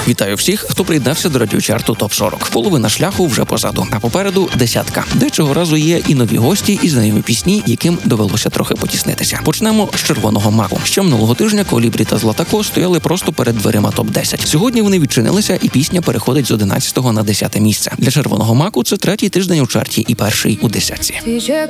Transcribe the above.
Вітаю всіх, хто приєднався до радіочарту ТОП-40. Половина шляху вже позаду, а попереду десятка. Де цього разу є і нові гості, і знайомі пісні, яким довелося трохи потіснитися. Почнемо з «Червоного маку». Ще минулого тижня Колібрі та Златако стояли просто перед дверима ТОП-10. Сьогодні вони відчинилися, і пісня переходить з 11-го на 10-те місце. Для «Червоного маку» це третій тиждень у чарті і перший у десятці. Ти чекай